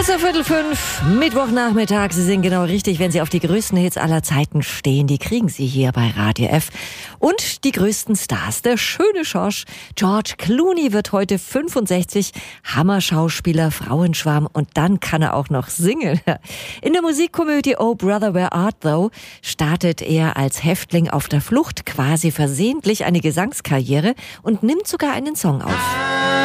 Kurz nach 4:45, Mittwochnachmittag. Sie sind genau richtig, wenn Sie auf die größten Hits aller Zeiten stehen. Die kriegen Sie hier bei Radio F. Und die größten Stars. Der schöne Schorsch George Clooney wird heute 65, Hammerschauspieler, Frauenschwarm, und dann kann er auch noch singen. In der Musikkomödie Oh Brother, Where Art Thou startet er als Häftling auf der Flucht quasi versehentlich eine Gesangskarriere und nimmt sogar einen Song auf.